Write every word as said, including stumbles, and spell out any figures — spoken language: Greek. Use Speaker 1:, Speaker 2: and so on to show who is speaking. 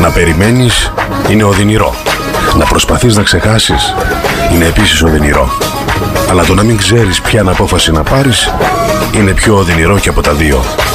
Speaker 1: Να περιμένεις είναι οδυνηρό. Να προσπαθείς να ξεχάσεις είναι επίσης οδυνηρό. Αλλά το να μην ξέρεις ποια απόφαση να πάρεις είναι πιο οδυνηρό και από τα δύο.